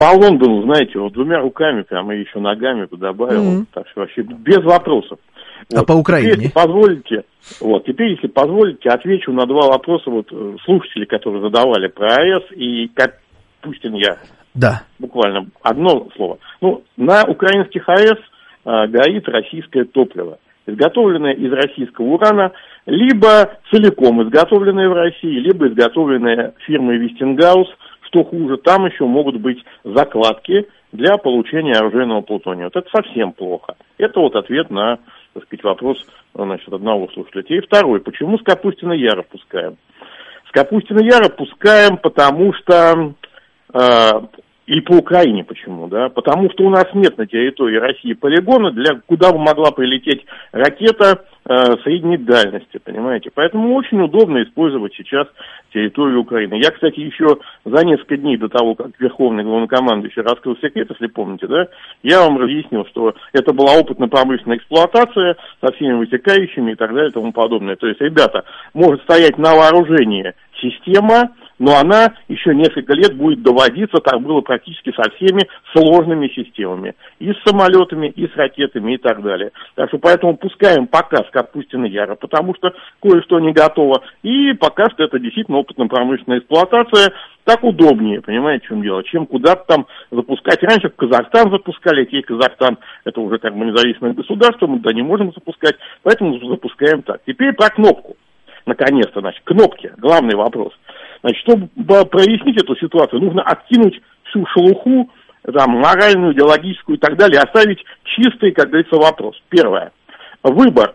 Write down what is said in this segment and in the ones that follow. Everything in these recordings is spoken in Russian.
по Лондону, знаете, вот двумя руками, прямо еще ногами добавил, так что вообще без вопросов. А вот. По Украине? Теперь, если позволите, отвечу на два вопроса слушателей, которые задавали про АЭС и Капустин-Яр. Да. Буквально одно слово. На украинских АЭС горит российское топливо, изготовленное из российского урана, либо целиком изготовленное в России, либо изготовленное фирмой Вестингаус. Что хуже, там еще могут быть закладки для получения оружейного плутония. Это совсем плохо. Это ответ на, так сказать, вопрос, одного слушателя. И второй. Почему с Капустина Яра пускаем? С Капустина Яра пускаем, потому что... И по Украине почему, да? Потому что у нас нет на территории России полигона, куда бы могла прилететь ракета средней дальности, понимаете? Поэтому очень удобно использовать сейчас территорию Украины. Я, кстати, еще за несколько дней до того, как Верховный Главнокомандующий раскрыл секрет, если помните, да, я вам разъяснил, что это была опытно-промышленная эксплуатация со всеми вытекающими и так далее и тому подобное. То есть, ребята, может стоять на вооружении система, но она еще несколько лет будет доводиться, так было практически со всеми сложными системами. И с самолетами, и с ракетами, и так далее. Так что поэтому пускаем пока с Капустина Яра, потому что кое-что не готово. И пока что это действительно опытно-промышленная эксплуатация. Так удобнее, понимаете, в чем дело, чем куда-то там запускать. Раньше в Казахстан запускали, теперь Казахстан это уже независимое государство, мы туда не можем запускать, поэтому запускаем так. Теперь про кнопку. Наконец-то, кнопки, главный вопрос. Чтобы прояснить эту ситуацию, нужно откинуть всю шелуху, моральную, идеологическую и так далее, оставить чистый, как говорится, вопрос. Первое. Выбор.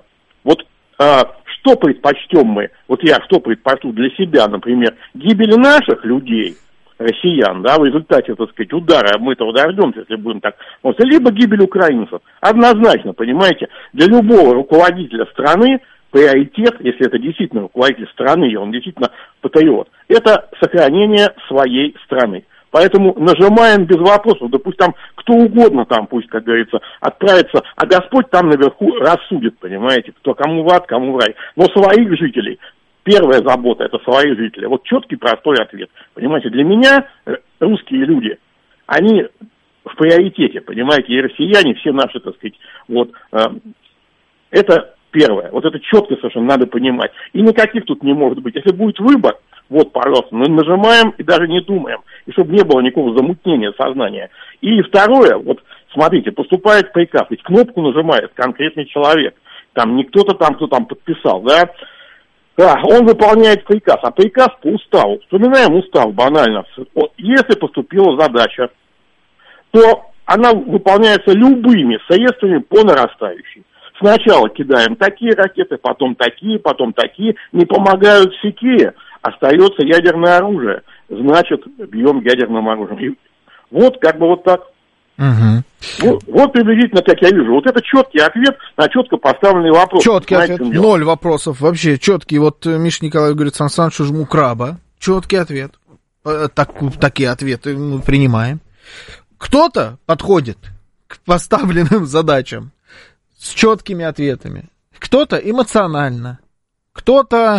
Что предпочтем мы? Я что предпочту для себя, например, гибель наших людей, россиян, в результате, так сказать, удара, мы этого дождемся, если будем так, либо гибель украинцев. Однозначно, понимаете, для любого руководителя страны приоритет, если это действительно руководитель страны, и он действительно патриот, это сохранение своей страны. Поэтому нажимаем без вопросов, да пусть там кто угодно пусть, как говорится, отправится, а Господь там наверху рассудит, понимаете, кто кому в ад, кому в рай. Но своих жителей, первая забота, это свои жители. Четкий, простой ответ. Понимаете, для меня русские люди, они в приоритете, понимаете, и россияне, все наши, так сказать, это первое. Это четко совершенно надо понимать. И никаких тут не может быть. Если будет выбор, пожалуйста, мы нажимаем и даже не думаем. И чтобы не было никакого замутнения сознания. И второе, смотрите, поступает приказ, ведь кнопку нажимает конкретный человек. Не кто-то кто подписал, да? Он выполняет приказ, а приказ по уставу. Вспоминаем устав банально. Если поступила задача, то она выполняется любыми средствами по нарастающей. Сначала кидаем такие ракеты, потом такие. Не помогают всякие, остается ядерное оружие. Значит, бьем ядерным оружием. И так. Угу. Приблизительно, как я вижу. Это четкий ответ на четко поставленный вопрос. Четкий ответ, 0 вопросов. Вообще четкий. Миша Николаев говорит, Сан Саныч, жму краба. Четкий ответ. Такие ответы мы принимаем. Кто-то подходит к поставленным задачам с четкими ответами. Кто-то эмоционально, кто-то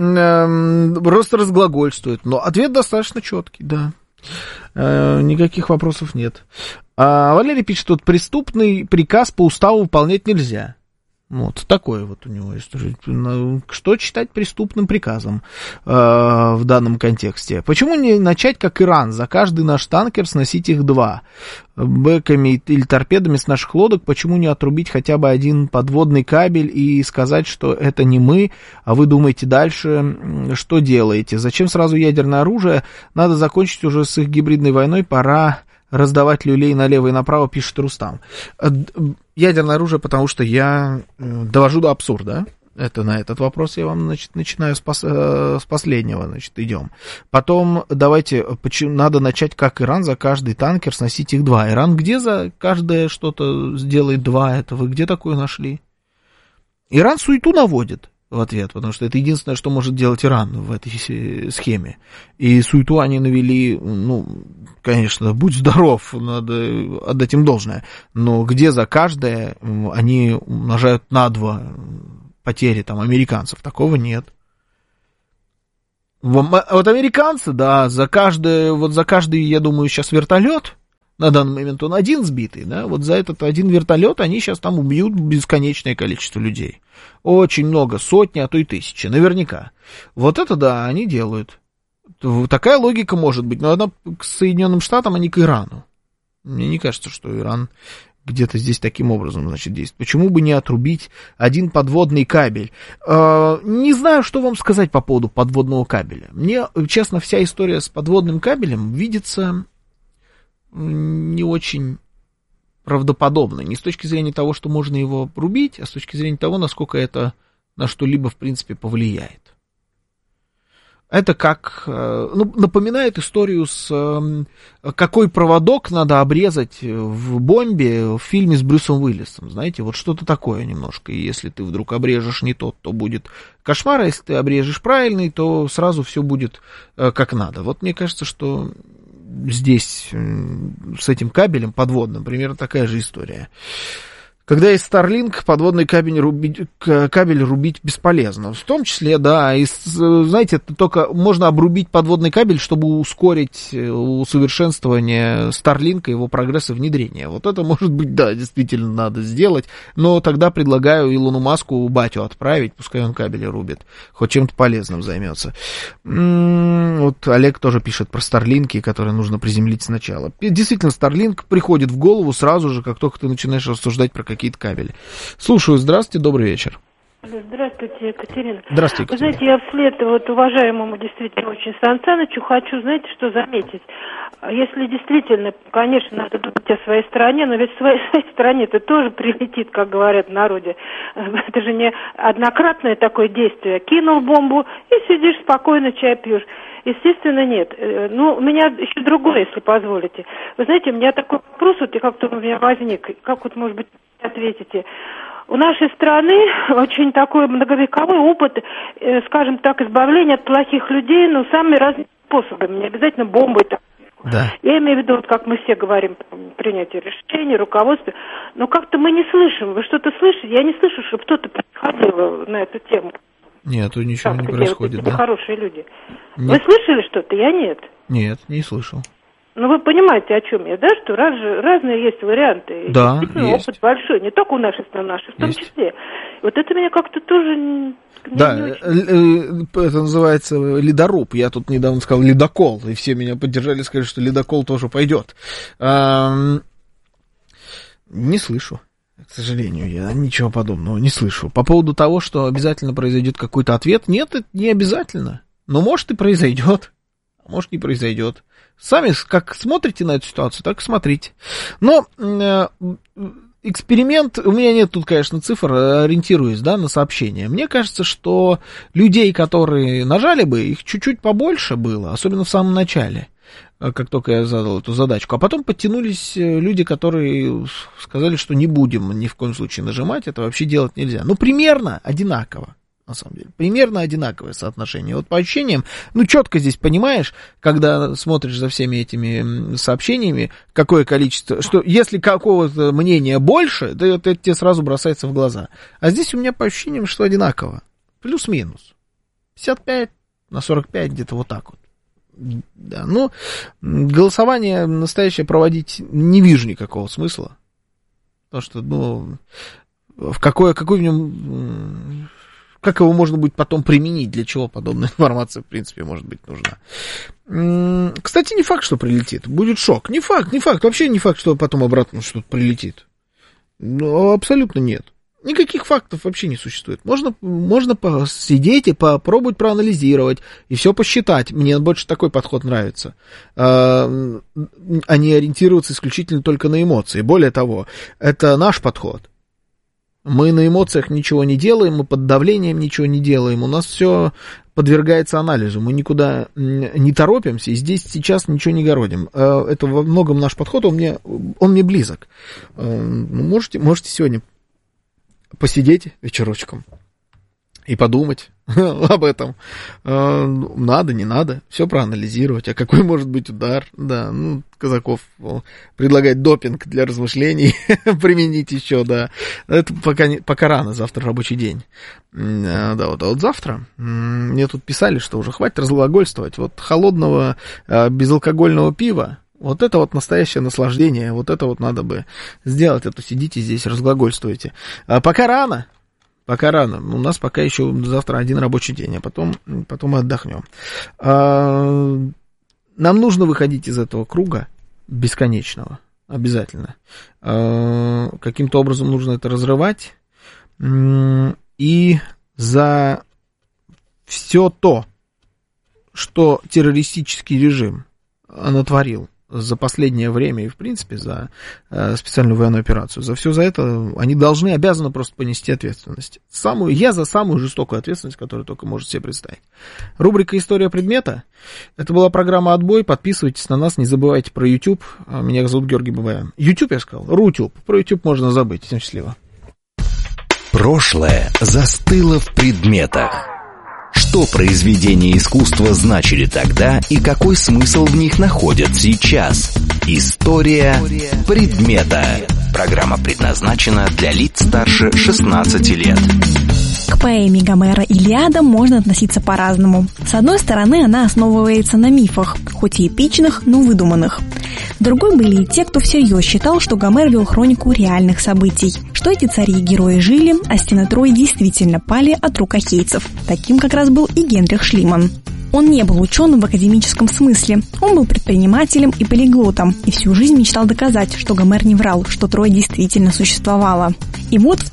просто разглагольствует. Но ответ достаточно четкий, да. Никаких вопросов нет. Валерий пишет, что преступный приказ по уставу выполнять нельзя. Такое у него есть. Что считать преступным приказом в данном контексте? Почему не начать, как Иран, за каждый наш танкер сносить их 2 бэками или торпедами с наших лодок? Почему не отрубить хотя бы один подводный кабель и сказать, что это не мы, а вы думаете дальше, что делаете? Зачем сразу ядерное оружие? Надо закончить уже с их гибридной войной, пора раздавать люлей налево и направо, пишет Рустам. Ядерное оружие, потому что я довожу до абсурда. Это на этот вопрос я вам, начинаю с последнего, идем. Потом давайте, надо начать, как Иран, за каждый танкер сносить их 2. Иран где за каждое что-то сделает 2? Это вы где такое нашли? Иран суету наводит в ответ, потому что это единственное, что может делать Иран в этой схеме. И суету они навели, конечно, будь здоров, надо отдать им должное. Но где за каждое они умножают на 2 потери американцев? Такого нет. Американцы, да, за каждый, я думаю, сейчас вертолет, на данный момент он один сбитый, да, вот за этот один вертолет они сейчас там убьют бесконечное количество людей. Очень много, сотни, а то и тысячи, наверняка. Вот это да, они делают. Такая логика может быть, но она к Соединенным Штатам, а не к Ирану. Мне не кажется, что Иран где-то здесь таким образом, значит, действует. Почему бы не отрубить один подводный кабель? Не знаю, что вам сказать по поводу подводного кабеля. Мне, честно, вся история с подводным кабелем видится не очень правдоподобно. Не с точки зрения того, что можно его рубить, а с точки зрения того, насколько это на что-либо, в принципе, повлияет. Это как, напоминает историю с какой проводок надо обрезать в бомбе в фильме с Брюсом Уиллисом, знаете, вот что-то такое немножко, и если ты вдруг обрежешь не тот, то будет кошмар, а если ты обрежешь правильный, то сразу все будет как надо. Вот мне кажется, что здесь с этим кабелем подводным примерно такая же история. Когда есть Starlink, подводный кабель рубить бесполезно. В том числе, да, знаете, это только можно обрубить подводный кабель, чтобы ускорить усовершенствование Starlink и его прогресс и внедрение. Вот это, может быть, да, действительно надо сделать, но тогда предлагаю Илону Маску батю отправить, пускай он кабели рубит, хоть чем-то полезным займется. Вот Олег тоже пишет про Starlink, которые нужно приземлить сначала. Действительно, Starlink приходит в голову сразу же, как только ты начинаешь рассуждать про какие-то кабели. Слушаю, здравствуйте, добрый вечер. Здравствуйте, Екатерина. Здравствуйте, Екатерина. Вы знаете, я вслед уважаемому действительно очень Сан Санычу хочу, знаете, что заметить. Если действительно, конечно, надо думать о своей стране, но ведь в своей стране это тоже прилетит, как говорят в народе. Это же не однократное такое действие. Кинул бомбу и сидишь спокойно, чай пьешь. Естественно, нет. Ну, у меня еще другое, если позволите. Вы знаете, у меня такой вопрос, вот как-то у меня возник, как вот, может быть, ответите. У нашей страны очень такой многовековой опыт, скажем так, избавления от плохих людей, но самыми разными способами, не обязательно бомбой. Да. Я имею в виду, вот как мы все говорим, принятие решений, руководство, но как-то мы не слышим. Вы что-то слышите? Я не слышу, чтобы кто-то приходил на эту тему. Нет, тут ничего не происходит, вот да. Хорошие люди. Нет. Вы слышали что-то? Я нет. Нет, не слышал. Ну, вы понимаете, о чем я, да? Что разные есть варианты. Да, есть. Опыт большой, не только у нашей страны, в том числе. Вот это меня как-то тоже... Да, это называется ледоруб. Я тут недавно сказал ледокол, и все меня поддержали, сказали, что ледокол тоже пойдет. Не слышу. К сожалению, я ничего подобного не слышу. По поводу того, что обязательно произойдет какой-то ответ, нет, это не обязательно. Но может и произойдет, а может не произойдет. Сами как смотрите на эту ситуацию, так и смотрите. Но эксперимент, у меня нет тут, конечно, цифр, ориентируюсь, да, на сообщения. Мне кажется, что людей, которые нажали бы, их чуть-чуть побольше было, особенно в самом начале, как только я задал эту задачку. А потом подтянулись люди, которые сказали, что не будем ни в коем случае нажимать, это вообще делать нельзя. Ну, примерно одинаково, на самом деле. Примерно одинаковое соотношение. Вот по ощущениям, ну, четко здесь понимаешь, когда смотришь за всеми этими сообщениями, какое количество, что если какого-то мнения больше, то это тебе сразу бросается в глаза. А здесь у меня по ощущениям, что одинаково. Плюс-минус. 55 на 45, где-то вот так вот. Да, ну, голосование настоящее проводить не вижу никакого смысла. Потому что, ну, какой в нем... Как его можно будет потом применить, для чего подобная информация, в принципе, может быть нужна. Кстати, не факт, что прилетит. Будет шок. Не факт. Вообще не факт, что потом обратно что-то прилетит. Ну, абсолютно нет. Никаких фактов вообще не существует. Можно посидеть и попробовать проанализировать, и все посчитать. Мне больше такой подход нравится. А не ориентироваться исключительно только на эмоции. Более того, это наш подход. Мы на эмоциях ничего не делаем, мы под давлением ничего не делаем, у нас все подвергается анализу, мы никуда не торопимся, и здесь сейчас ничего не городим. Это во многом наш подход, он мне близок. Можете сегодня посидеть вечерочком и подумать об этом. Надо, не надо, все проанализировать. А какой может быть удар? Да, ну, Казаков предлагает допинг для размышлений применить еще, да. Это пока рано, завтра рабочий день. Да, вот завтра мне тут писали, что уже хватит разглагольствовать. Вот холодного безалкогольного пива Вот это вот настоящее наслаждение, вот это вот надо бы сделать, а то сидите здесь, разглагольствуете. Пока рано. У нас пока еще завтра один рабочий день, а потом мы отдохнем. Нам нужно выходить из этого круга бесконечного, обязательно. Каким-то образом нужно это разрывать. И за все то, что террористический режим натворил за последнее время и, в принципе, за специальную военную операцию, за все за это они обязаны просто понести ответственность. За самую жестокую ответственность, которую только может себе представить. Рубрика «История предмета». Это была программа «Отбой». Подписывайтесь на нас, не забывайте про YouTube. Меня зовут Георгий Бабаян. YouTube, я сказал? Рутюб. Про YouTube можно забыть. Всем счастливо. Прошлое застыло в предметах. Что произведения искусства значили тогда и какой смысл в них находят сейчас? История предмета. Программа предназначена для лиц старше 16 лет. К поэме Гомера «Илиада» можно относиться по-разному. С одной стороны, она основывается на мифах, хоть и эпичных, но выдуманных. С другой были и те, кто всерьез считал, что Гомер вел хронику реальных событий, что эти цари и герои жили, а стены Трои действительно пали от рук ахейцев. Таким как раз был и Генрих Шлиман. Он не был ученым в академическом смысле, он был предпринимателем и полиглотом, и всю жизнь мечтал доказать, что Гомер не врал, что Троя действительно существовала. И вот в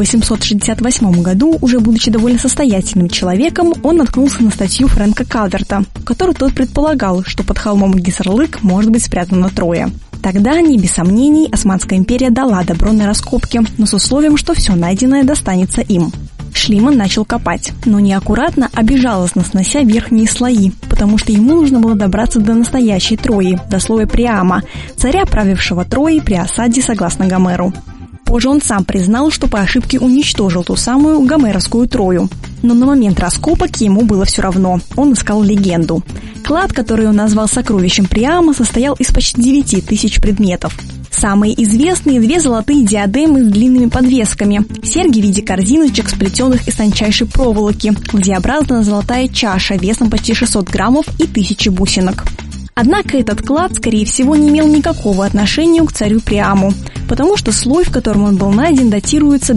1868 году, уже будучи довольно состоятельным человеком, он наткнулся на статью Фрэнка Калверта, в которой тот предполагал, что под холмом Гиссерлык может быть спрятана Троя. Тогда, не без сомнений, Османская империя дала добро на раскопки, но с условием, что все найденное достанется им. Шлиман начал копать, но неаккуратно, а безжалостно снося верхние слои, потому что ему нужно было добраться до настоящей Трои, до слоя Приама, царя, правившего Троей при осаде согласно Гомеру. Позже он сам признал, что по ошибке уничтожил ту самую гомеровскую Трою. Но на момент раскопок ему было все равно, он искал легенду. Клад, который он назвал сокровищем Приама, состоял из почти 9000 предметов. Самые известные 2 золотые диадемы с длинными подвесками, серьги в виде корзиночек, сплетенных из тончайшей проволоки, Ладьеобразная золотая чаша весом почти 600 граммов и 1000 бусинок. Однако этот клад, скорее всего, не имел никакого отношения к царю Приаму, потому что слой, в котором он был найден, датируется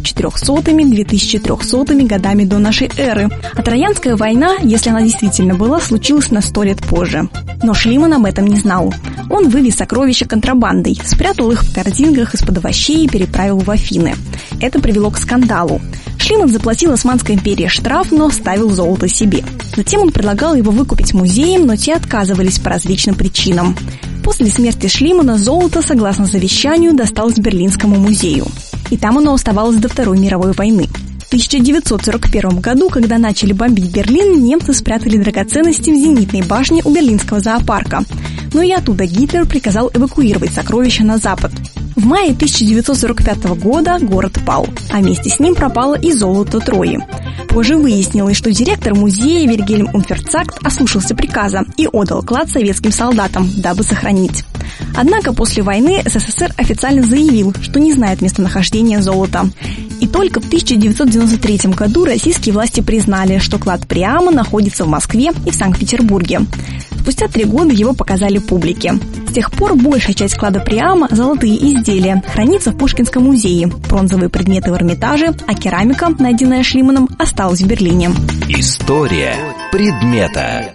2400-2300 годами до нашей эры, а Троянская война, если она действительно была, случилась на 100 лет позже. Но Шлиман об этом не знал. Он вывез сокровища контрабандой, спрятал их в корзинках из-под овощей и переправил в Афины. Это привело к скандалу. Шлиман заплатил Османской империи штраф, но оставил золото себе. Затем он предлагал его выкупить музеям, но те отказывались по различным причинам. После смерти Шлимана золото, согласно завещанию, досталось Берлинскому музею. И там оно оставалось до Второй мировой войны. В 1941 году, когда начали бомбить Берлин, немцы спрятали драгоценности в зенитной башне у Берлинского зоопарка. Но и оттуда Гитлер приказал эвакуировать сокровища на запад. В мае 1945 года город пал, а вместе с ним пропало и золото Трои. Позже выяснилось, что директор музея Вильгельм Унферцакт ослушался приказа и отдал клад советским солдатам, дабы сохранить. Однако после войны СССР официально заявил, что не знает местонахождения золота. И только в 1993 году российские власти признали, что клад Приама находится в Москве и в Санкт-Петербурге. Спустя 3 года его показали публике. С тех пор большая часть клада Приама, золотые изделия, хранится в Пушкинском музее, бронзовые предметы в Эрмитаже, а керамика, найденная Шлиманом, осталась в Берлине. История предмета.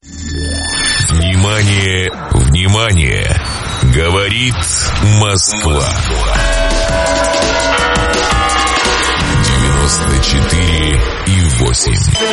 Внимание, внимание! Говорит Москва. 94,8.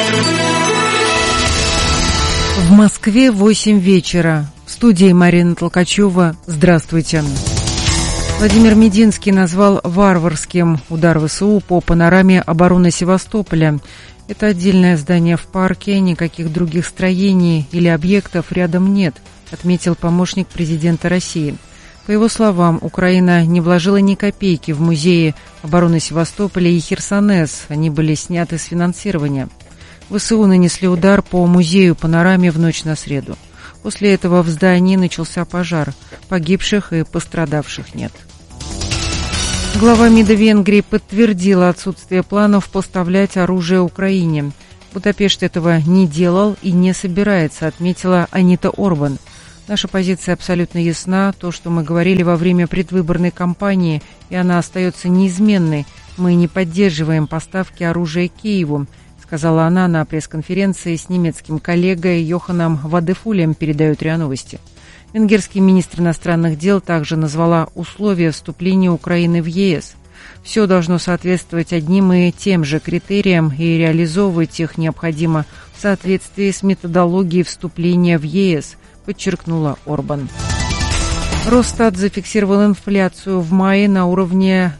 В Москве 8 вечера. В студии Марина Толкачева. Здравствуйте. Владимир Мединский назвал варварским удар ВСУ по панораме обороны Севастополя. Это отдельное здание в парке, никаких других строений или объектов рядом нет, отметил помощник президента России. По его словам, Украина не вложила ни копейки в музеи обороны Севастополя и Херсонес, они были сняты с финансирования. ВСУ нанесли удар по музею панораме в ночь на среду. После этого в здании начался пожар, погибших и пострадавших нет. Глава МИДа Венгрии подтвердила отсутствие планов поставлять оружие Украине. Будапешт этого не делал и не собирается, отметила Анита Орбан. Наша позиция абсолютно ясна. То, что мы говорили во время предвыборной кампании, и она остается неизменной. Мы не поддерживаем поставки оружия Киеву, сказала она на пресс-конференции с немецким коллегой Йоханом Вадефулем, передают РИА Новости. Венгерский министр иностранных дел также назвала условия вступления Украины в ЕС. Все должно соответствовать одним и тем же критериям, и реализовывать их необходимо в соответствии с методологией вступления в ЕС, подчеркнула Орбан. Росстат зафиксировал инфляцию в мае на уровне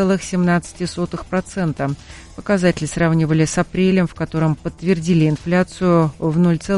0,17%. Показатели сравнивали с апрелем, в котором подтвердили инфляцию в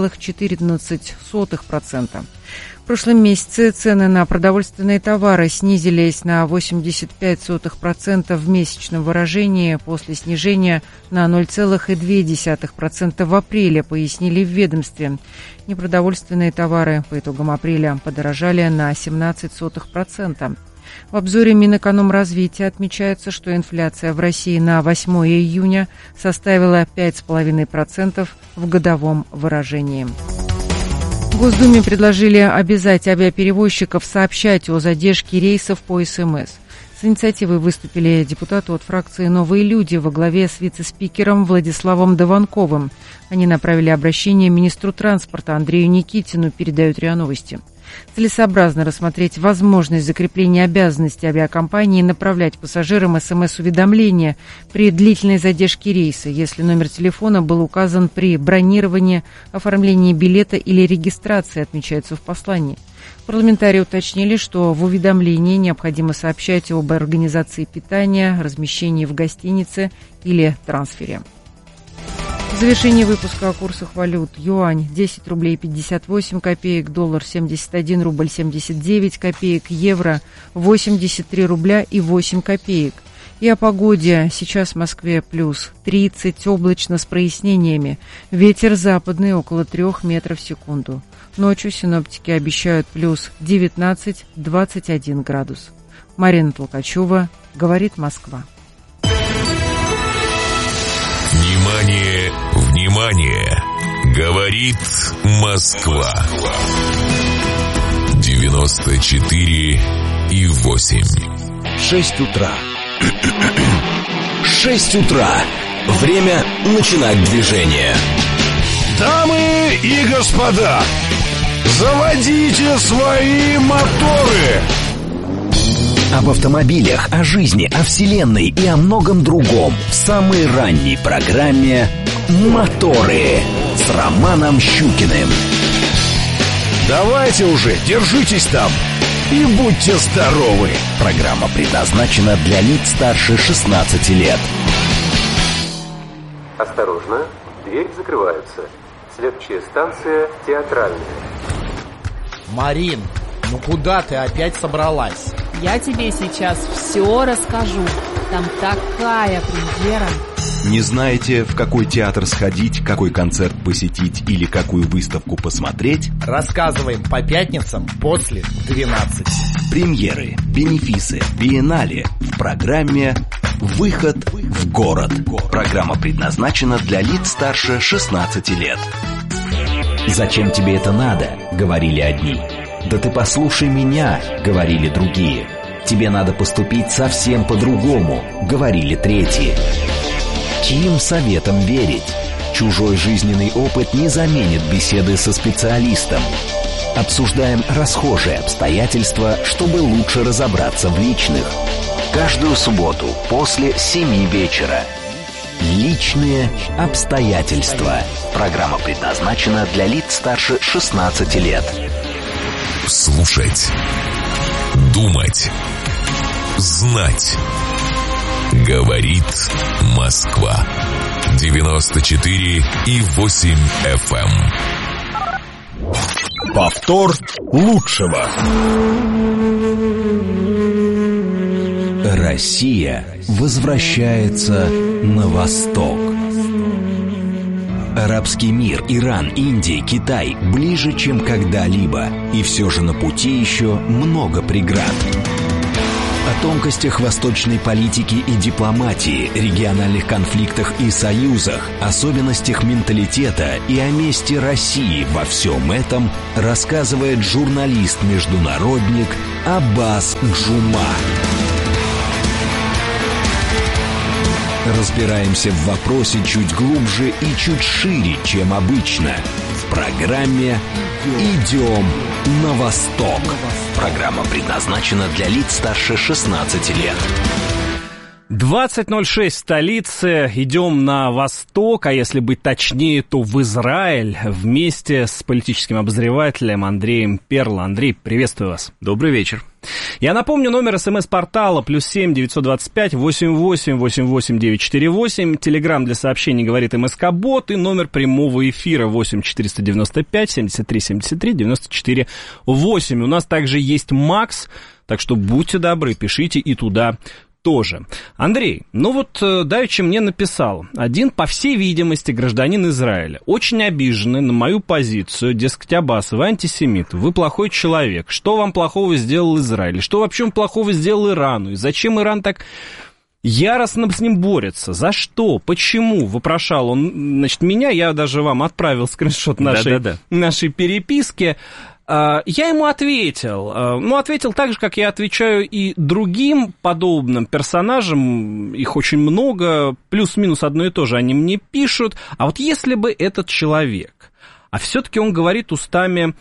0,14%. В прошлом месяце цены на продовольственные товары снизились на 0,85% в месячном выражении после снижения на 0,2% в апреле, пояснили в ведомстве. Непродовольственные товары по итогам апреля подорожали на 0,17%. В обзоре Минэкономразвития отмечается, что инфляция в России на 8 июня составила 5,5% в годовом выражении. В Госдуме предложили обязать авиаперевозчиков сообщать о задержке рейсов по СМС. С инициативой выступили депутаты от фракции «Новые люди» во главе с вице-спикером Владиславом Дованковым. Они направили обращение министру транспорта Андрею Никитину, передают РИА Новости. Целесообразно рассмотреть возможность закрепления обязанности авиакомпании направлять пассажирам СМС-уведомления при длительной задержке рейса, если номер телефона был указан при бронировании, оформлении билета или регистрации, отмечается в послании. Парламентарии уточнили, что в уведомлении необходимо сообщать об организации питания, размещении в гостинице или трансфере. В завершении выпуска о курсах валют. Юань 10 рублей 58 копеек, доллар 71 рубль 79 копеек, евро 83 рубля и 8 копеек. И о погоде. Сейчас в Москве плюс 30, облачно с прояснениями. Ветер западный около 3 метров в секунду. Ночью синоптики обещают плюс 19-21 градус. Марина Толкачева, говорит Москва. Внимание, внимание! Говорит Москва. 94,8. 6 утра. 6 утра. Время начинать движение. Дамы и господа, заводите свои моторы. Об автомобилях, о жизни, о вселенной и о многом другом в самой ранней программе «Моторы» с Романом Щукиным. Давайте уже, держитесь там и будьте здоровы. Программа предназначена для лиц старше 16 лет. Осторожно, дверь закрывается. Следующая станция Театральная. Марин, ну куда ты опять собралась? Я тебе сейчас все расскажу. Там такая премьера. Не знаете, в какой театр сходить, какой концерт посетить или какую выставку посмотреть? Рассказываем по пятницам после 12. Премьеры, бенефисы, биеннале в программе «Выход в город». Программа предназначена для лиц старше 16 лет. «Зачем тебе это надо?» — говорили одни. «Да ты послушай меня», — говорили другие. «Тебе надо поступить совсем по-другому», — говорили третьи. Чьим советом верить? Чужой жизненный опыт не заменит беседы со специалистом. Обсуждаем расхожие обстоятельства, чтобы лучше разобраться в личных. Каждую субботу после 7 вечера. Личные обстоятельства. Программа предназначена для лиц старше 16 лет. Слушать, думать, знать. Говорит Москва. 94,8 FM. Повтор лучшего. Россия возвращается на восток. Арабский мир, Иран, Индия, Китай ближе, чем когда-либо. И все же на пути еще много преград. О тонкостях восточной политики и дипломатии, региональных конфликтах и союзах, особенностях менталитета и о месте России во всем этом рассказывает журналист-международник Аббас Джума. Разбираемся в вопросе чуть глубже и чуть шире, чем обычно. В программе «Идем на Восток». Программа предназначена для лиц старше 16 лет. 20:06 в столице. Идем на восток, а если быть точнее, то в Израиль, вместе с политическим обозревателем Андреем Перло. Андрей, приветствую вас. Добрый вечер. Я напомню, номер СМС-портала +7 925 88 88 948. Телеграм для сообщений говорит МСК-бот. И номер прямого эфира 8 495 73 73 94 8. У нас также есть Макс, так что будьте добры, пишите и туда тоже. Андрей, давеча мне написал один, по всей видимости, гражданин Израиля, очень обиженный на мою позицию, дескать, Аббас, вы антисемит, вы плохой человек, что вам плохого сделал Израиль, что вообще он плохого сделал Ирану, и зачем Иран так яростно с ним борется, за что, почему, вопрошал он, меня, я даже вам отправил скриншот нашей переписки. Я ему ответил так же, как я отвечаю и другим подобным персонажам, их очень много, плюс-минус одно и то же они мне пишут, а вот если бы этот человек, а все-таки он говорит устами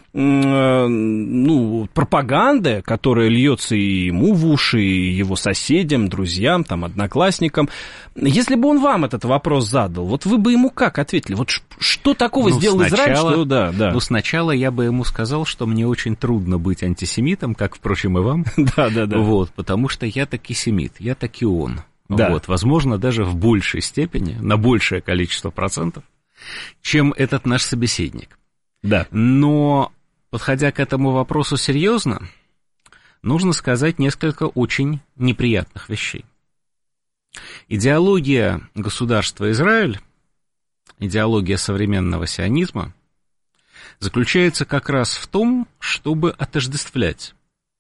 пропаганды, которая льется и ему в уши, и его соседям, друзьям, одноклассникам. Если бы он вам этот вопрос задал, вот вы бы ему как ответили? Вот что такого сделал Израиль? Сначала я бы ему сказал, что мне очень трудно быть антисемитом, как, впрочем, и вам. Да. Потому что я таки семит, я таки он. Да. Возможно, даже в большей степени, на большее количество процентов, чем этот наш собеседник. Да. Но, подходя к этому вопросу серьезно, нужно сказать несколько очень неприятных вещей. Идеология государства Израиль, идеология современного сионизма, заключается как раз в том, чтобы отождествлять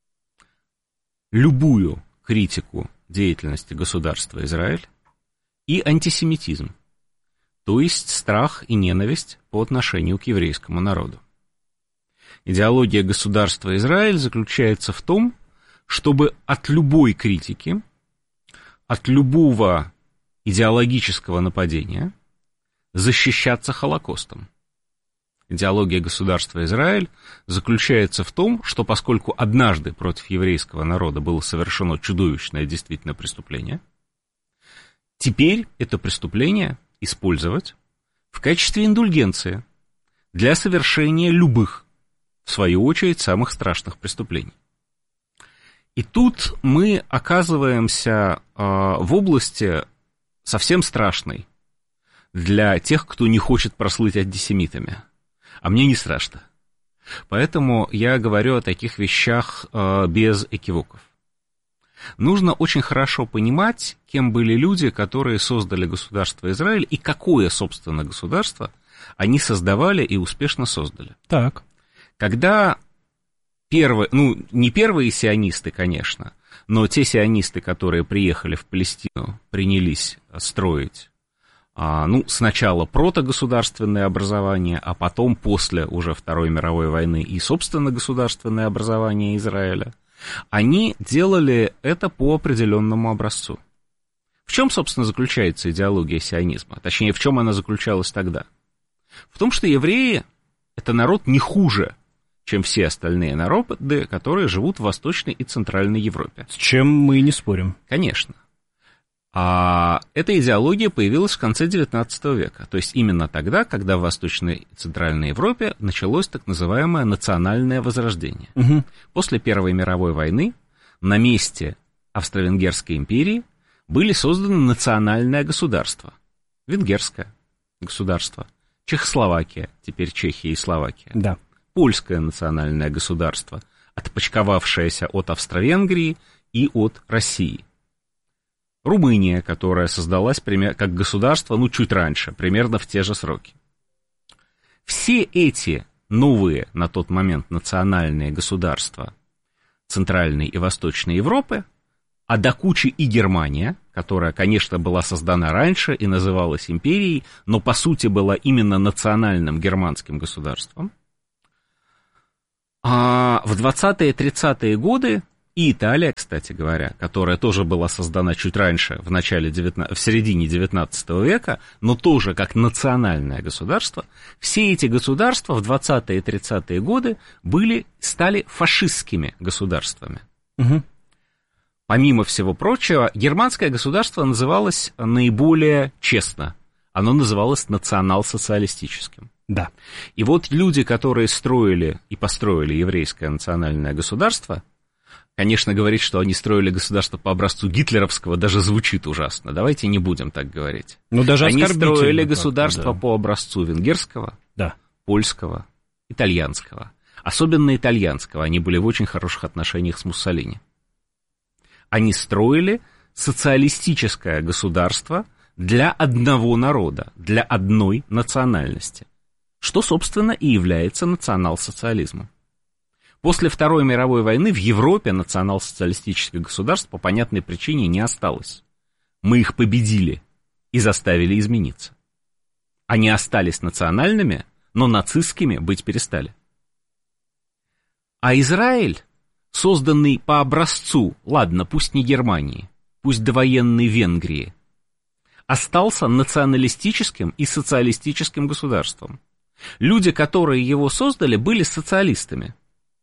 любую критику деятельности государства Израиль и антисемитизм. То есть страх и ненависть по отношению к еврейскому народу. Идеология государства Израиль заключается в том, чтобы от любой критики, от любого идеологического нападения защищаться Холокостом. Идеология государства Израиль заключается в том, что поскольку однажды против еврейского народа было совершено чудовищное действительно преступление, теперь это преступление использовать в качестве индульгенции для совершения любых, в свою очередь, самых страшных преступлений. И тут мы оказываемся в области совсем страшной для тех, кто не хочет прослыть антисемитами. А мне не страшно. Поэтому я говорю о таких вещах без экивоков. Нужно очень хорошо понимать, кем были люди, которые создали государство Израиль, и какое, собственно, государство они создавали и успешно создали. Так. Когда не первые сионисты, конечно, но те сионисты, которые приехали в Палестину, принялись строить, сначала протогосударственное образование, а потом, после уже Второй мировой войны, и, собственно, государственное образование Израиля, они делали это по определенному образцу. В чем, собственно, заключается идеология сионизма? Точнее, в чем она заключалась тогда? В том, что евреи – это народ не хуже, чем все остальные народы, которые живут в Восточной и Центральной Европе. С чем мы не спорим. Конечно. А эта идеология появилась в конце XIX века, то есть именно тогда, когда в Восточной и Центральной Европе началось так называемое национальное возрождение. Угу. После Первой мировой войны на месте Австро-Венгерской империи были созданы национальное государство, венгерское государство, Чехословакия, теперь Чехия и Словакия, да. Польское национальное государство, отпочковавшееся от Австро-Венгрии и от России. Румыния, которая создалась как государство, чуть раньше, примерно в те же сроки. Все эти новые на тот момент национальные государства Центральной и Восточной Европы а до кучи и Германия, которая, конечно, была создана раньше и называлась империей, но по сути была именно национальным германским государством. А в 20-е и 30-е годы и Италия, кстати говоря, которая тоже была создана чуть раньше, в середине 19 века, но тоже как национальное государство, все эти государства в 20-е и 30-е годы стали фашистскими государствами. Угу. Помимо всего прочего, германское государство называлось наиболее честно. Оно называлось национал-социалистическим. Да. И вот люди, которые строили и построили еврейское национальное государство, конечно, говорить, что они строили государство по образцу гитлеровского, даже звучит ужасно. Давайте не будем так говорить. Ну, даже они строили государство да. по образцу венгерского, да. польского, итальянского. Особенно итальянского. Они были в очень хороших отношениях с Муссолини. Они строили социалистическое государство для одного народа, для одной национальности, что, собственно, и является национал-социализмом. После Второй мировой войны в Европе национал-социалистических государств по понятной причине не осталось. Мы их победили и заставили измениться. Они остались национальными, но нацистскими быть перестали. А Израиль, созданный по образцу, ладно, пусть не Германии, пусть довоенной Венгрии, остался националистическим и социалистическим государством. Люди, которые его создали, были социалистами.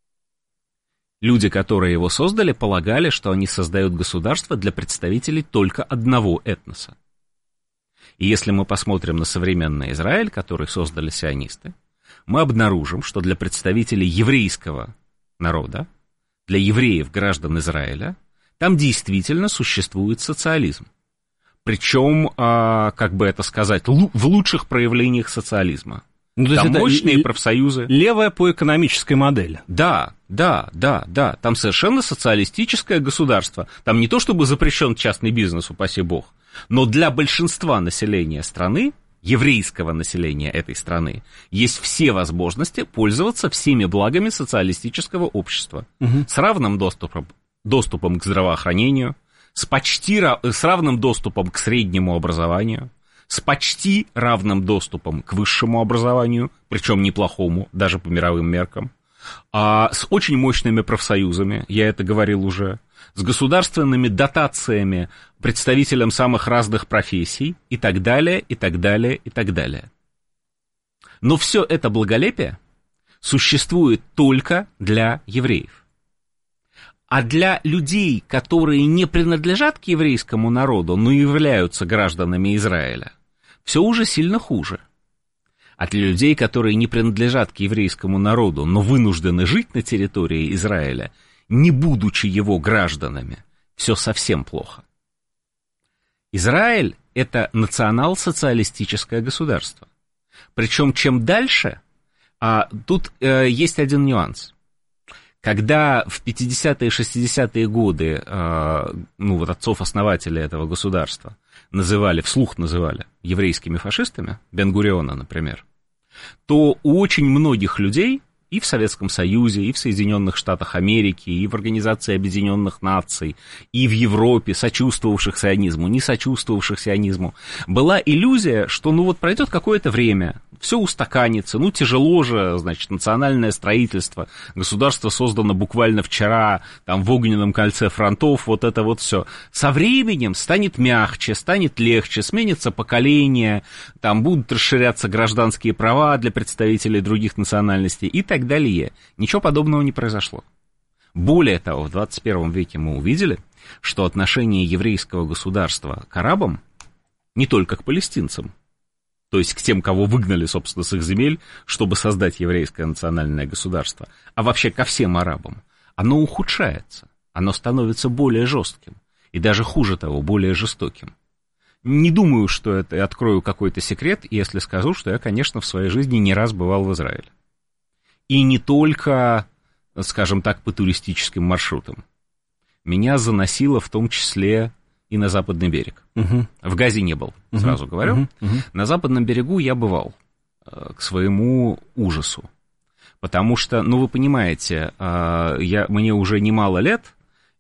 Люди, которые его создали, полагали, что они создают государство для представителей только одного этноса. И если мы посмотрим на современный Израиль, который создали сионисты, мы обнаружим, что для представителей еврейского народа, для евреев, граждан Израиля, там действительно существует социализм. Причем, как бы это сказать, в лучших проявлениях социализма. Ну, там мощные профсоюзы. Левая по экономической модели. Да. Там совершенно социалистическое государство. Там не то чтобы запрещен частный бизнес, упаси бог, но для большинства населения страны, еврейского населения этой страны, есть все возможности пользоваться всеми благами социалистического общества. Угу. С равным доступом к здравоохранению, с равным доступом к среднему образованию, с почти равным доступом к высшему образованию, причем неплохому, даже по мировым меркам, с очень мощными профсоюзами, я это говорил уже, с государственными дотациями представителям самых разных профессий и так далее, и так далее, и так далее. Но все это благолепие существует только для евреев. А для людей, которые не принадлежат к еврейскому народу, но являются гражданами Израиля, все уже сильно хуже. А для людей, которые не принадлежат к еврейскому народу, но вынуждены жить на территории Израиля, не будучи его гражданами, все совсем плохо. Израиль – это национал-социалистическое государство. Причем чем дальше, тут есть один нюанс. Когда в 50-е и 60-е годы отцов-основателей этого государства вслух называли еврейскими фашистами, Бен-Гуриона, например, то у очень многих людей и в Советском Союзе, и в Соединенных Штатах Америки, и в Организации Объединенных Наций, и в Европе, сочувствовавших сионизму, не сочувствовавших сионизму, была иллюзия, что пройдет какое-то время, все устаканится, тяжело же, национальное строительство, государство создано буквально вчера, там в огненном кольце фронтов, вот это вот все. Со временем станет мягче, станет легче, сменится поколение, там будут расширяться гражданские права для представителей других национальностей и так далее. Ничего подобного не произошло. Более того, в 21 веке мы увидели, что отношение еврейского государства к арабам, не только к палестинцам, то есть к тем, кого выгнали, собственно, с их земель, чтобы создать еврейское национальное государство, а вообще ко всем арабам, оно ухудшается, оно становится более жестким, и даже хуже того, более жестоким. Не думаю, что это открою какой-то секрет, если скажу, что я, конечно, в своей жизни не раз бывал в Израиле. И не только, скажем так, по туристическим маршрутам. Меня заносило в том числе и на Западный берег. В Газе не был, сразу говорю. На Западном берегу я бывал, к своему ужасу. Потому что, вы понимаете, мне уже немало лет,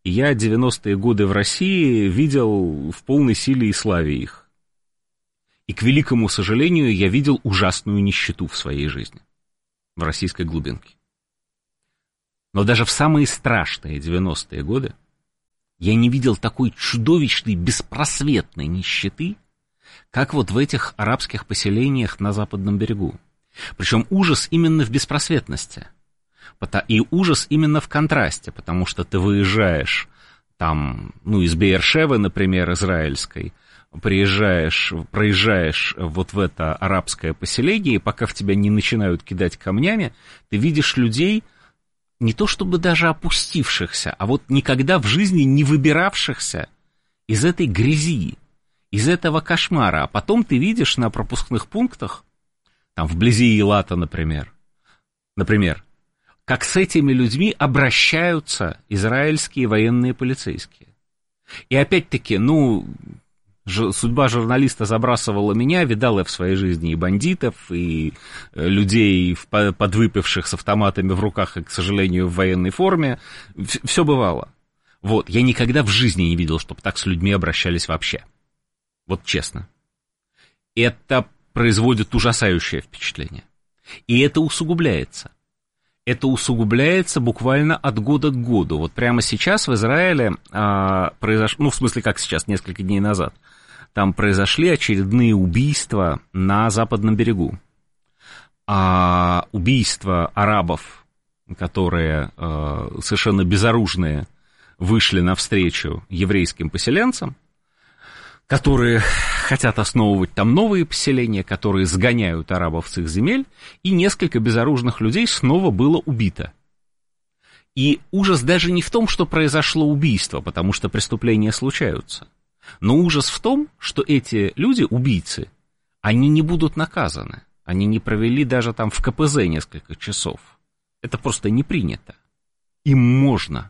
И я 90-е годы в России видел в полной силе и славе их. И, к великому сожалению, я видел ужасную нищету в своей жизни, в российской глубинке. Но даже в самые страшные 90-е годы я не видел такой чудовищной, беспросветной нищеты, как вот в этих арабских поселениях на Западном берегу. Причем ужас именно в беспросветности. И ужас именно в контрасте, потому что ты выезжаешь там, из Беершевы, например, израильской, проезжаешь вот в это арабское поселение, и пока в тебя не начинают кидать камнями, ты видишь людей, не то чтобы даже опустившихся, а вот никогда в жизни не выбиравшихся из этой грязи, из этого кошмара. А потом ты видишь на пропускных пунктах, там вблизи Илата, например, как с этими людьми обращаются израильские военные полицейские. И опять-таки, судьба журналиста забрасывала меня, видал я в своей жизни и бандитов, и людей, подвыпивших с автоматами в руках, и, к сожалению, в военной форме. Все бывало. Вот, я никогда в жизни не видел, чтобы так с людьми обращались вообще. Вот честно. Это производит ужасающее впечатление. И это усугубляется. Это усугубляется буквально от года к году. Вот прямо сейчас в Израиле произошло, в смысле, как сейчас, несколько дней назад, там произошли очередные убийства на Западном берегу. Убийства арабов, которые совершенно безоружные вышли навстречу еврейским поселенцам, которые хотят основывать там новые поселения, которые сгоняют арабов с их земель, и несколько безоружных людей снова было убито. И ужас даже не в том, что произошло убийство, потому что преступления случаются, но ужас в том, что эти люди, убийцы, они не будут наказаны, они не провели даже там в КПЗ несколько часов. Это просто не принято. Им можно.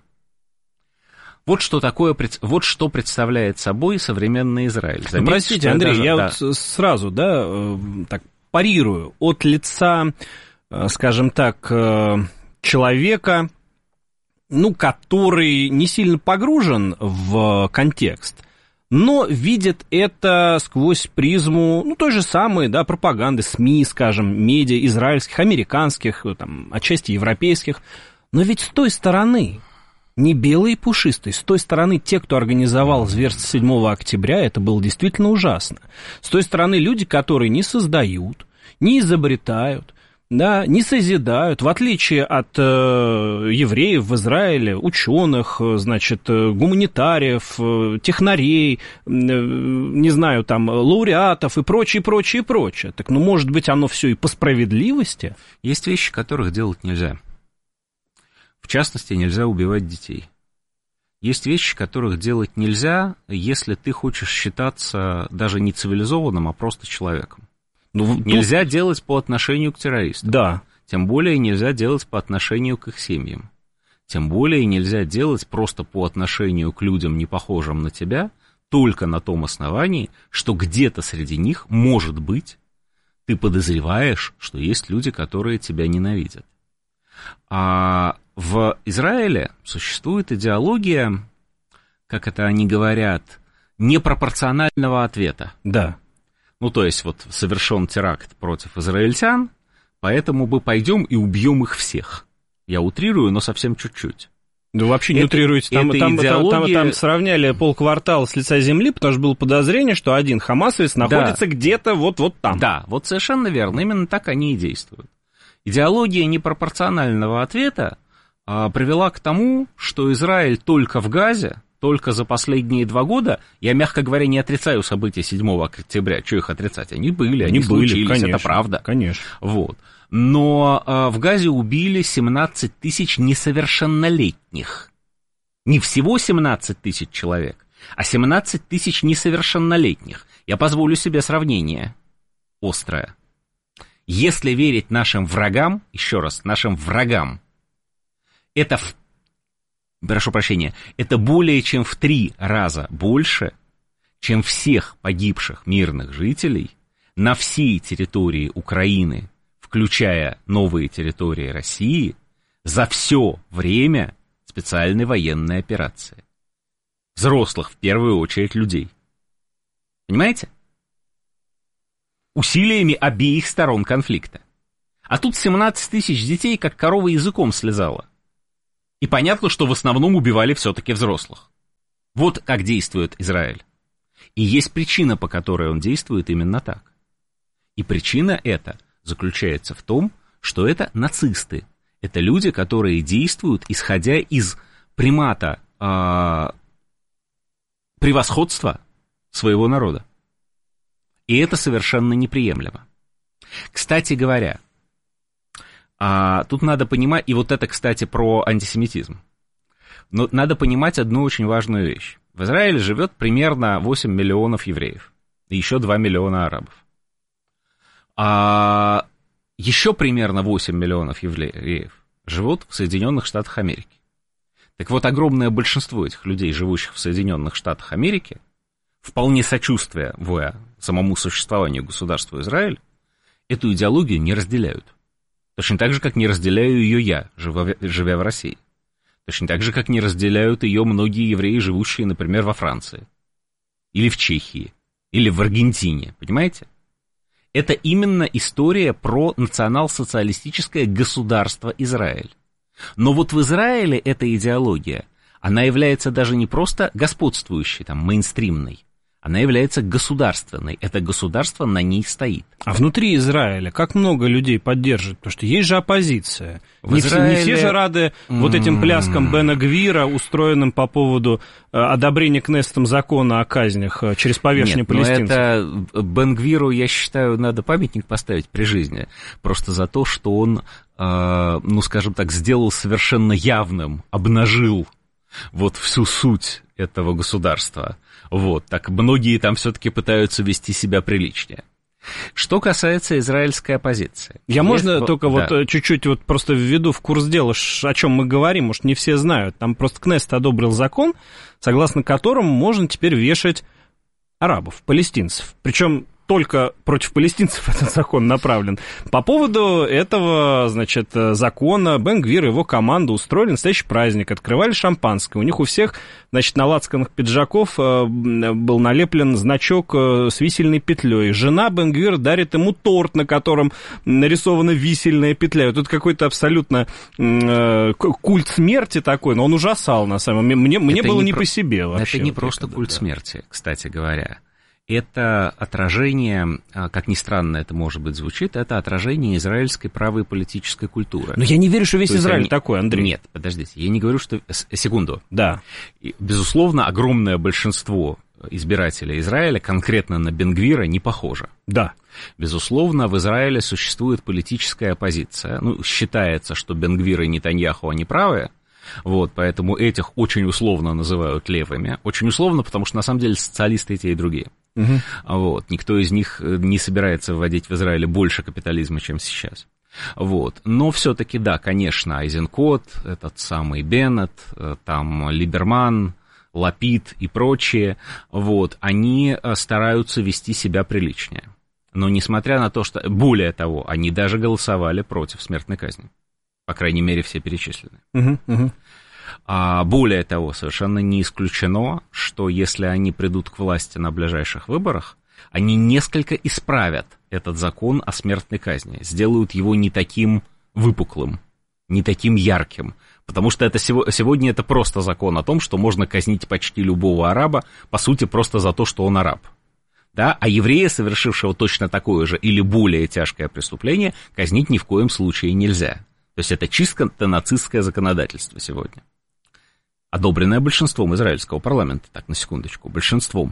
Вот что представляет собой современный Израиль. Заметьте, простите, Андрей, вот сразу, так парирую от лица, скажем так, человека, который не сильно погружен в контекст, но видит это сквозь призму, той же самой, пропаганды, СМИ, скажем, медиа израильских, американских, отчасти европейских, но ведь с той стороны... Не белый и пушистый. С той стороны, те, кто организовал зверство 7 октября, это было действительно ужасно. С той стороны, люди, которые не создают, не изобретают, не созидают, в отличие от евреев в Израиле, ученых, гуманитариев, технарей, лауреатов и прочее. Так, может быть, оно все и по справедливости? Есть вещи, которых делать нельзя. В частности, нельзя убивать детей. Есть вещи, которых делать нельзя, если ты хочешь считаться даже не цивилизованным, а просто человеком. Нельзя делать по отношению к террористам. Да. Тем более нельзя делать по отношению к их семьям. Тем более нельзя делать просто по отношению к людям, не похожим на тебя, только на том основании, что где-то среди них, может быть, ты подозреваешь, что есть люди, которые тебя ненавидят. В Израиле существует идеология, как это они говорят, непропорционального ответа. Да. То есть, совершен теракт против израильтян, поэтому мы пойдем и убьем их всех. Я утрирую, но совсем чуть-чуть. Да вы вообще не утрируете. Там сравняли полквартала с лица земли, потому что было подозрение, что один хамасовец находится где-то вот там. Да, вот совершенно верно. Именно так они и действуют. Идеология непропорционального ответа привела к тому, что Израиль только в Газе, только за последние 2 года, я, мягко говоря, не отрицаю события 7 октября, что их отрицать, они были, они случились, конечно, это правда. Конечно. Но в Газе убили 17 тысяч несовершеннолетних. Не всего 17 тысяч человек, а 17 тысяч несовершеннолетних. Я позволю себе сравнение острое. Если верить нашим врагам, еще раз, нашим врагам, это, прошу прощения, это более чем в 3 раза больше, чем всех погибших мирных жителей на всей территории Украины, включая новые территории России, за все время специальной военной операции. взрослых, в первую очередь, людей. Понимаете? Усилиями обеих сторон конфликта. А тут 17 тысяч детей, как корова языком слезала. И понятно, что в основном убивали все-таки взрослых. Вот как действует Израиль. И есть причина, по которой он действует именно так. И причина эта заключается в том, что это нацисты. Это люди, которые действуют, исходя из примата, превосходства своего народа. И это совершенно неприемлемо. Кстати говоря, тут надо понимать, и вот это, кстати, про антисемитизм. Но надо понимать одну очень важную вещь. В Израиле живет примерно 8 миллионов евреев, и еще 2 миллиона арабов. Еще примерно 8 миллионов евреев живут в Соединенных Штатах Америки. Так вот, огромное большинство этих людей, живущих в Соединенных Штатах Америки, вполне сочувствуя самому существованию государства Израиль, эту идеологию не разделяют. Точно так же, как не разделяю ее я, живя в России. Точно так же, как не разделяют ее многие евреи, живущие, например, во Франции. Или в Чехии. Или в Аргентине. Понимаете? Это именно история про национал-социалистическое государство Израиль. Но вот в Израиле эта идеология, она является даже не просто господствующей, мейнстримной, она является государственной. Это государство на ней стоит. А внутри Израиля как много людей поддерживают? Потому что есть же оппозиция. Не все же рады вот этим пляскам Бена Гвира, устроенным по поводу одобрения Кнессетом закона о казнях через повешение палестинцев. Это Бен Гвиру, я считаю, надо памятник поставить при жизни. Просто за то, что он, скажем так, сделал совершенно явным, обнажил вот всю суть этого государства. Вот, так многие там все-таки пытаются вести себя приличнее. Что касается израильской оппозиции. Можно только вот чуть-чуть вот просто введу в курс дела, о чем мы говорим, может, не все знают. Там просто Кнессет одобрил закон, согласно которому можно теперь вешать арабов, палестинцев. Причем только против палестинцев этот закон направлен. По поводу этого, закона Бен Гвир и его команда устроили настоящий праздник, открывали шампанское. У них у всех, на лацканах пиджаков был налеплен значок с висельной петлей. Жена Бен Гвира дарит ему торт, на котором нарисована висельная петля. Тут какой-то абсолютно культ смерти такой, но он ужасал на самом деле. Мне было не по себе вообще. Это не просто культ смерти, кстати говоря. Это отражение, как ни странно это, может быть, звучит, это отражение израильской правой политической культуры. Но я не верю, что весь Израиль такой, Андрей. Нет, подождите, я не говорю, что... Секунду. Да. Безусловно, огромное большинство избирателей Израиля конкретно на Бен Гвира не похоже. Да. Безусловно, в Израиле существует политическая оппозиция. Считается, что Бен Гвир и Нетаньяху, они правые. Вот, поэтому этих очень условно называют левыми. Очень условно, потому что, на самом деле, социалисты и те, и другие. Угу. Вот, никто из них не собирается вводить в Израиле больше капитализма, чем сейчас. Вот. Но все-таки, да, конечно, Айзенкот, этот самый Беннет, там Либерман, Лапид и прочие, вот, они стараются вести себя приличнее. Но несмотря на то, что... Более того, они даже голосовали против смертной казни. По крайней мере, все перечислены. Более того, совершенно не исключено, что если они придут к власти на ближайших выборах, они несколько исправят этот закон о смертной казни, сделают его не таким выпуклым, не таким ярким, потому что это сегодня это просто закон о том, что можно казнить почти любого араба, по сути, просто за то, что он араб. Да? А еврея, совершившего точно такое же или более тяжкое преступление, казнить ни в коем случае нельзя. То есть это чисто нацистское законодательство сегодня. Одобренное большинством израильского парламента, так, на секундочку, большинством.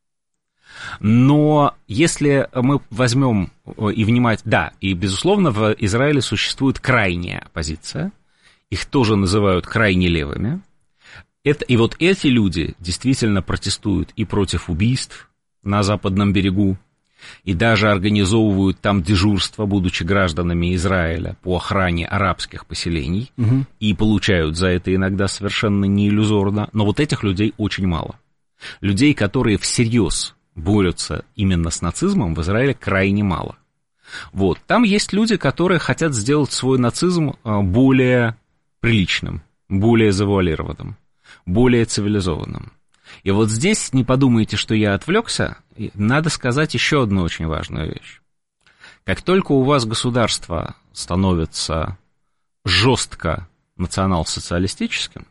Но если мы возьмем и внимательно... Да, и, безусловно, в Израиле существует крайняя оппозиция. Их тоже называют крайне левыми. И вот эти люди действительно протестуют и против убийств на Западном берегу, и даже организовывают там дежурство, будучи гражданами Израиля, по охране арабских поселений, и получают за это иногда совершенно не иллюзорно. Но вот этих людей очень мало. Людей, которые всерьез борются именно с нацизмом, в Израиле крайне мало. Вот. Там есть люди, которые хотят сделать свой нацизм более приличным, более завуалированным, более цивилизованным. И вот здесь, не подумайте, что я отвлекся, надо сказать еще одну очень важную вещь. Как только у вас государство становится жестко национал-социалистическим,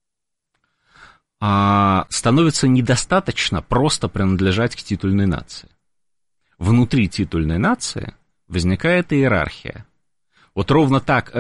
становится недостаточно просто принадлежать к титульной нации. Внутри титульной нации возникает иерархия. Вот ровно так,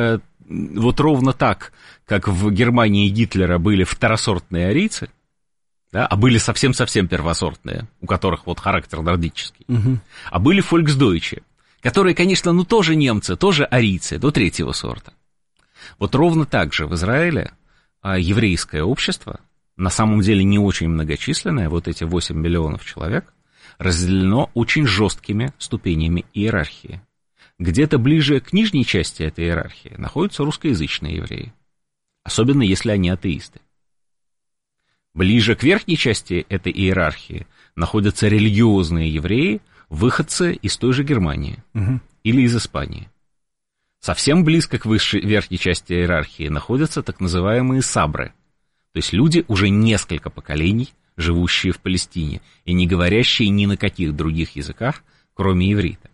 как в Германии Гитлера были второсортные арийцы, да, а были совсем-совсем первосортные, у которых вот характер нордический, а были фольксдойче, которые, конечно, тоже немцы, тоже арийцы, до третьего сорта. Вот ровно так же в Израиле еврейское общество, на самом деле не очень многочисленное, вот эти 8 миллионов человек, разделено очень жесткими ступенями иерархии. Где-то ближе к нижней части этой иерархии находятся русскоязычные евреи, особенно если они атеисты. Ближе к верхней части этой иерархии находятся религиозные евреи, выходцы из той же Германии или из Испании. Совсем близко к верхней части иерархии находятся так называемые сабры, то есть люди, уже несколько поколений, живущие в Палестине и не говорящие ни на каких других языках, кроме иврита.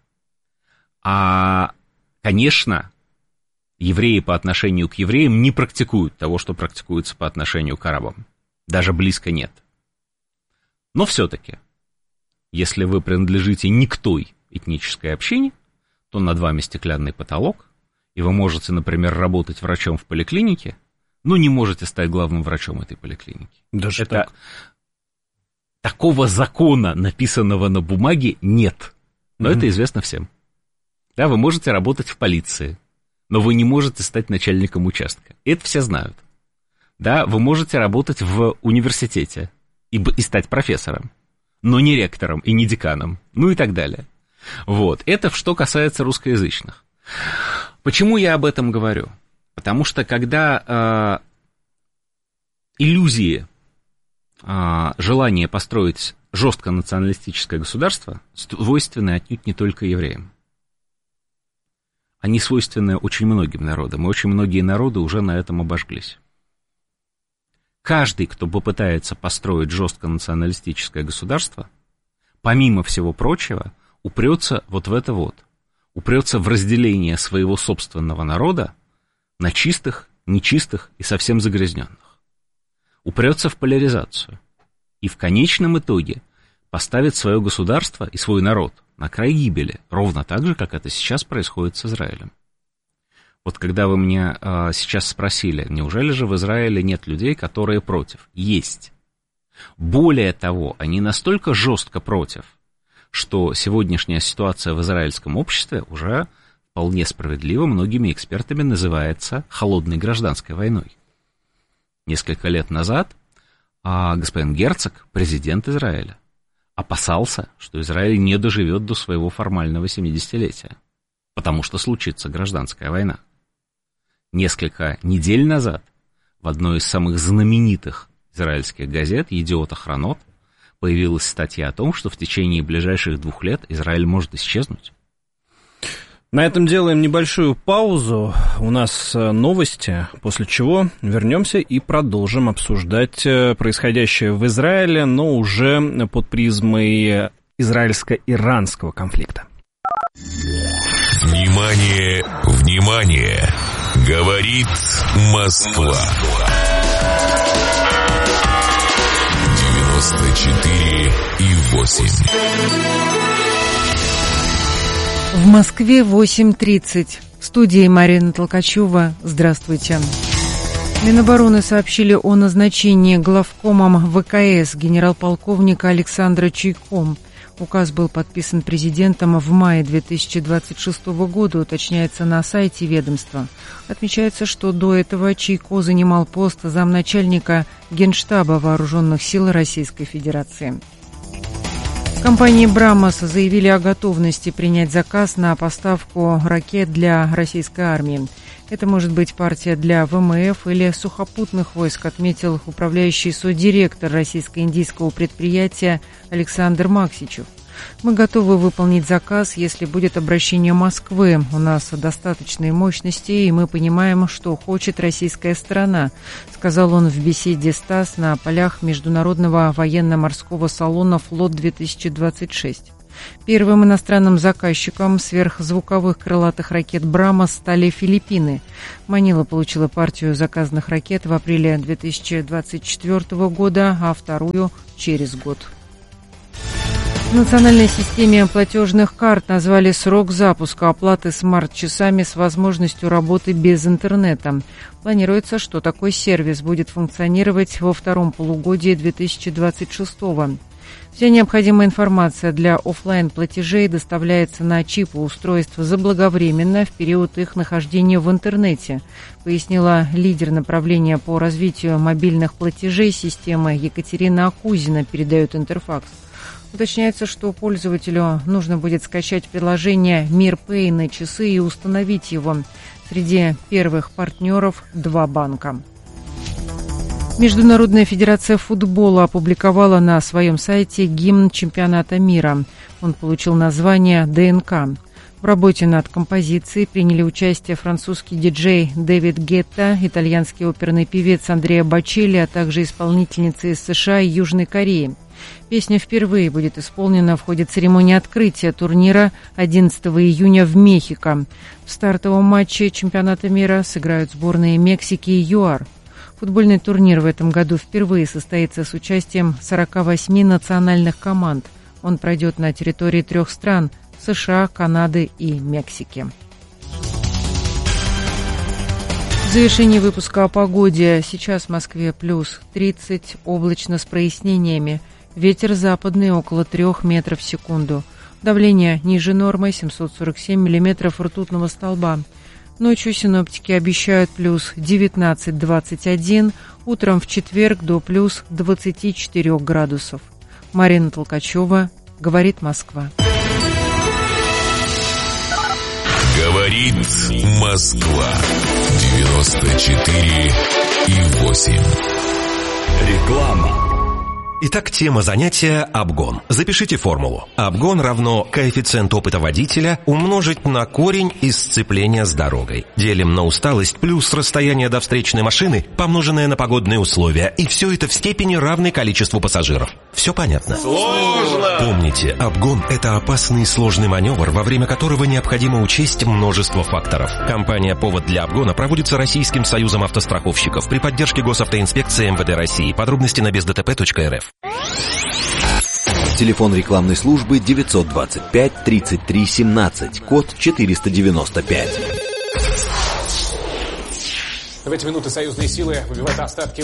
Конечно, евреи по отношению к евреям не практикуют того, что практикуется по отношению к арабам. Даже близко нет. Но все-таки, если вы принадлежите не к той этнической общине, то над вами стеклянный потолок, и вы можете, например, работать врачом в поликлинике, но не можете стать главным врачом этой поликлиники. Даже так? Такого закона, написанного на бумаге, нет. Но это известно всем. Да, вы можете работать в полиции, но вы не можете стать начальником участка. Это все знают. Да, вы можете работать в университете и стать профессором, но не ректором и не деканом, ну и так далее. Вот. Это что касается русскоязычных. Почему я об этом говорю? Потому что когда иллюзии, желание построить жестко националистическое государство свойственны отнюдь не только евреям. Они свойственны очень многим народам, и очень многие народы уже на этом обожглись. Каждый, кто попытается построить жестко националистическое государство, помимо всего прочего, упрется вот в это вот. Упрется в разделение своего собственного народа на чистых, нечистых и совсем загрязненных. Упрется в поляризацию. И в конечном итоге поставит свое государство и свой народ на край гибели, ровно так же, как это сейчас происходит с Израилем. Вот когда вы меня сейчас спросили, неужели же в Израиле нет людей, которые против? Есть. Более того, они настолько жестко против, что сегодняшняя ситуация в израильском обществе уже вполне справедливо многими экспертами называется холодной гражданской войной. Несколько лет назад господин Герцог, президент Израиля, опасался, что Израиль не доживет до своего формального 70-летия, потому что случится гражданская война. Несколько недель назад в одной из самых знаменитых израильских газет «Едиот Ахронот» появилась статья о том, что в течение ближайших 2 лет Израиль может исчезнуть. На этом делаем небольшую паузу. У нас новости, после чего вернемся и продолжим обсуждать происходящее в Израиле, но уже под призмой израильско-иранского конфликта. Внимание, внимание! Говорит Москва. 94,8. В Москве 8:30. В студии Марина Толкачева. Здравствуйте. Минобороны сообщили о назначении главкомом ВКС генерал-полковника Александра Чайко. Указ был подписан президентом в мае 2026 года, уточняется на сайте ведомства. Отмечается, что до этого Чайко занимал пост замначальника Генштаба Вооруженных сил Российской Федерации. В компании «Брамос» заявили о готовности принять заказ на поставку ракет для российской армии. Это может быть партия для ВМФ или сухопутных войск, отметил управляющий содиректор российско-индийского предприятия Александр Максичев. Мы готовы выполнить заказ, если будет обращение Москвы. У нас достаточные мощности, и мы понимаем, что хочет российская сторона, сказал он в беседе с ТАСС на полях Международного военно-морского салона «Флот-2026». Первым иностранным заказчиком сверхзвуковых крылатых ракет «Брамос» стали Филиппины. Манила получила партию заказанных ракет в апреле 2024 года, а вторую – через год. В национальной системе платежных карт назвали срок запуска оплаты смарт-часами с возможностью работы без интернета. Планируется, что такой сервис будет функционировать во втором полугодии 2026 года. Вся необходимая информация для офлайн-платежей доставляется на чипы устройств заблаговременно в период их нахождения в интернете, пояснила лидер направления по развитию мобильных платежей системы Екатерина Акузина, передает Интерфакс. Уточняется, что пользователю нужно будет скачать приложение МирПэй на часы и установить его. Среди первых партнеров 2 банка. Международная федерация футбола опубликовала на своем сайте гимн чемпионата мира. Он получил название «ДНК». В работе над композицией приняли участие французский диджей Дэвид Гетта, итальянский оперный певец Андреа Бочелли, а также исполнительницы из США и Южной Кореи. Песня впервые будет исполнена в ходе церемонии открытия турнира 11 июня в Мехико. В стартовом матче чемпионата мира сыграют сборные Мексики и ЮАР. Футбольный турнир в этом году впервые состоится с участием 48 национальных команд. Он пройдет на территории 3 стран – США, Канады и Мексики. В завершении выпуска о погоде. Сейчас в Москве плюс 30, облачно с прояснениями. Ветер западный около 3 метров в секунду. Давление ниже нормы 747 миллиметров ртутного столба. Ночью синоптики обещают плюс 19-21, утром в четверг до плюс 24 градусов. Марина Толкачева, «Говорит Москва». Говорит Москва. 94,8. Реклама. Итак, тема занятия – обгон. Запишите формулу. Обгон равно коэффициент опыта водителя умножить на корень из сцепления с дорогой. Делим на усталость плюс расстояние до встречной машины, помноженное на погодные условия. И все это в степени равной количеству пассажиров. Все понятно? Сложно! Помните, обгон – это опасный и сложный маневр, во время которого необходимо учесть множество факторов. Компания «Повод для обгона» проводится Российским союзом автостраховщиков при поддержке Госавтоинспекции МВД России. Подробности на бездтп.рф. Телефон рекламной службы 925 33 17, код 495. В эти минуты союзные силы выбивают остатки